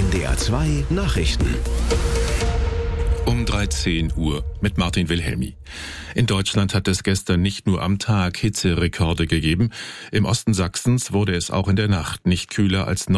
NDR 2 Nachrichten. Um 13 Uhr mit Martin Wilhelmi. In Deutschland hat es gestern nicht nur am Tag Hitzerekorde gegeben. Im Osten Sachsens wurde es auch in der Nacht nicht kühler als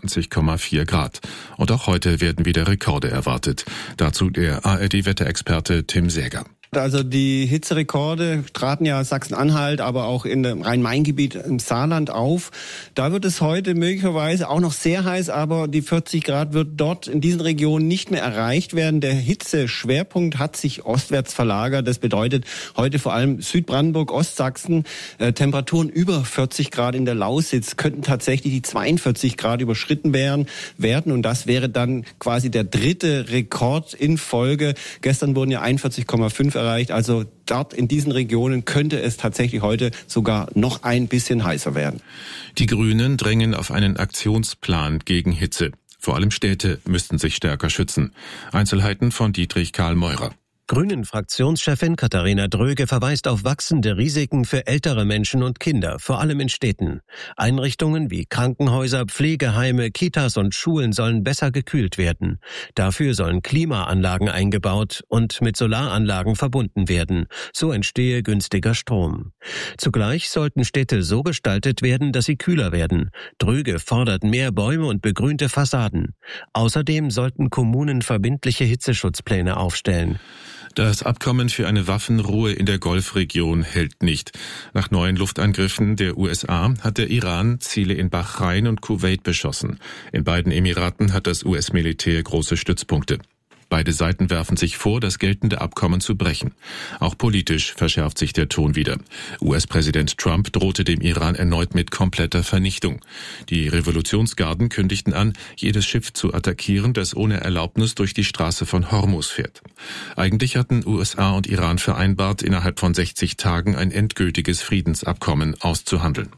29,4 Grad. Und auch heute werden wieder Rekorde erwartet. Dazu der ARD-Wetterexperte Tim Säger. Also die Hitzerekorde traten ja Sachsen-Anhalt, aber auch in dem Rhein-Main-Gebiet im Saarland auf. Da wird es heute möglicherweise auch noch sehr heiß, aber die 40 Grad wird dort in diesen Regionen nicht mehr erreicht werden. Der Hitzeschwerpunkt hat sich ostwärts verlagert. Das bedeutet heute vor allem Südbrandenburg, Ostsachsen, Temperaturen über 40 Grad in der Lausitz könnten tatsächlich die 42 Grad überschritten werden. Und das wäre dann quasi der dritte Rekord in Folge. Gestern wurden ja 41,5 erreicht. Also dort in diesen Regionen könnte es tatsächlich heute sogar noch ein bisschen heißer werden. Die Grünen drängen auf einen Aktionsplan gegen Hitze. Vor allem Städte müssten sich stärker schützen. Einzelheiten von Dietrich Karl Meurer. Grünen-Fraktionschefin Katharina Dröge verweist auf wachsende Risiken für ältere Menschen und Kinder, vor allem in Städten. Einrichtungen wie Krankenhäuser, Pflegeheime, Kitas und Schulen sollen besser gekühlt werden. Dafür sollen Klimaanlagen eingebaut und mit Solaranlagen verbunden werden. So entstehe günstiger Strom. Zugleich sollten Städte so gestaltet werden, dass sie kühler werden. Dröge fordert mehr Bäume und begrünte Fassaden. Außerdem sollten Kommunen verbindliche Hitzeschutzpläne aufstellen. Das Abkommen für eine Waffenruhe in der Golfregion hält nicht. Nach neuen Luftangriffen der USA hat der Iran Ziele in Bahrain und Kuwait beschossen. In beiden Emiraten hat das US-Militär große Stützpunkte. Beide Seiten werfen sich vor, das geltende Abkommen zu brechen. Auch politisch verschärft sich der Ton wieder. US-Präsident Trump drohte dem Iran erneut mit kompletter Vernichtung. Die Revolutionsgarden kündigten an, jedes Schiff zu attackieren, das ohne Erlaubnis durch die Straße von Hormuz fährt. Eigentlich hatten USA und Iran vereinbart, innerhalb von 60 Tagen ein endgültiges Friedensabkommen auszuhandeln.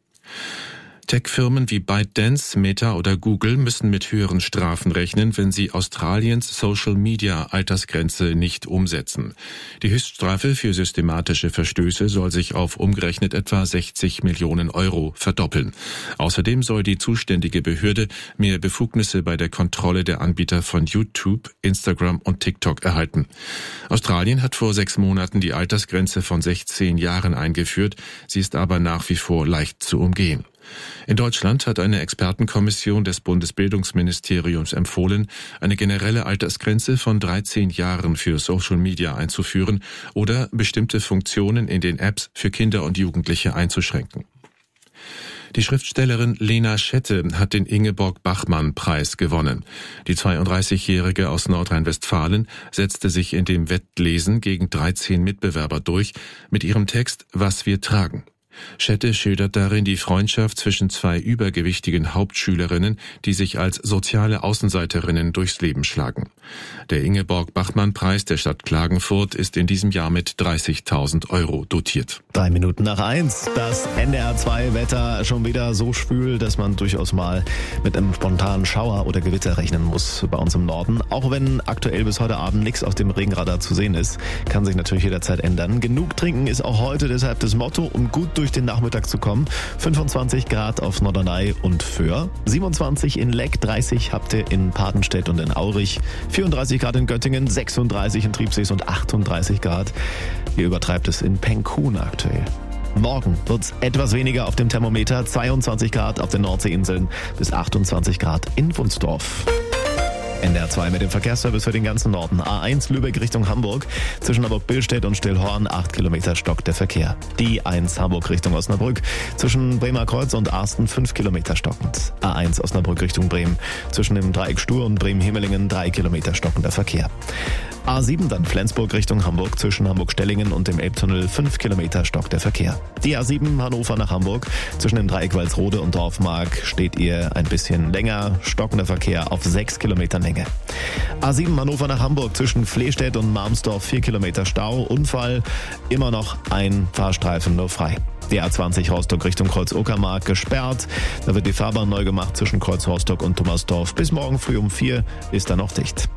Tech-Firmen wie ByteDance, Meta oder Google müssen mit höheren Strafen rechnen, wenn sie Australiens Social-Media-Altersgrenze nicht umsetzen. Die Höchststrafe für systematische Verstöße soll sich auf umgerechnet etwa 60 Millionen Euro verdoppeln. Außerdem soll die zuständige Behörde mehr Befugnisse bei der Kontrolle der Anbieter von YouTube, Instagram und TikTok erhalten. Australien hat vor 6 Monaten die Altersgrenze von 16 Jahren eingeführt. Sie ist aber nach wie vor leicht zu umgehen. In Deutschland hat eine Expertenkommission des Bundesbildungsministeriums empfohlen, eine generelle Altersgrenze von 13 Jahren für Social Media einzuführen oder bestimmte Funktionen in den Apps für Kinder und Jugendliche einzuschränken. Die Schriftstellerin Lena Schette hat den Ingeborg-Bachmann-Preis gewonnen. Die 32-Jährige aus Nordrhein-Westfalen setzte sich in dem Wettlesen gegen 13 Mitbewerber durch mit ihrem Text »Was wir tragen«. Schette schildert darin die Freundschaft zwischen 2 übergewichtigen Hauptschülerinnen, die sich als soziale Außenseiterinnen durchs Leben schlagen. Der Ingeborg-Bachmann-Preis der Stadt Klagenfurt ist in diesem Jahr mit 30.000 Euro dotiert. 3 Minuten nach 1. Das NDR 2 Wetter schon wieder so schwül, dass man durchaus mal mit einem spontanen Schauer oder Gewitter rechnen muss bei uns im Norden. Auch wenn aktuell bis heute Abend nichts auf dem Regenradar zu sehen ist, kann sich natürlich jederzeit ändern. Genug trinken ist auch heute deshalb das Motto, um gut durch den Nachmittag zu kommen. 25 Grad auf Norderney und Föhr, 27 in Leck, 30 habt ihr in Padenstedt und in Aurich, 34 Grad in Göttingen, 36 in Triebsees und 38 Grad. Ihr übertreibt es in Penkhuhn aktuell. Morgen wird's etwas weniger auf dem Thermometer, 22 Grad auf den Nordseeinseln bis 28 Grad in Wunsdorf. NDR 2 mit dem Verkehrsservice für den ganzen Norden. A1 Lübeck Richtung Hamburg. Zwischen Hamburg-Billstedt und Stillhorn 8 Kilometer stockt der Verkehr. Die A1 Hamburg Richtung Osnabrück. Zwischen Bremer Kreuz und Arsten 5 Kilometer stockend. A1 Osnabrück Richtung Bremen. Zwischen dem Dreieck Stur und Bremen-Himmelingen 3 Kilometer stockender Verkehr. A7 dann Flensburg Richtung Hamburg. Zwischen Hamburg-Stellingen und dem Elbtunnel 5 Kilometer stockt der Verkehr. Die A7 Hannover nach Hamburg. Zwischen dem Dreieck Walsrode und Dorfmark steht ihr ein bisschen länger. Stockender Verkehr auf 6 Kilometer Länge. A7 Hannover nach Hamburg zwischen Flehstedt und Malmsdorf 4 Kilometer Stau. Unfall, immer noch ein Fahrstreifen nur frei. Die A20 Rostock Richtung Kreuz-Uckermark gesperrt. Da wird die Fahrbahn neu gemacht zwischen Kreuz-Rostock und Thomasdorf. Bis morgen früh um 4 ist er noch dicht.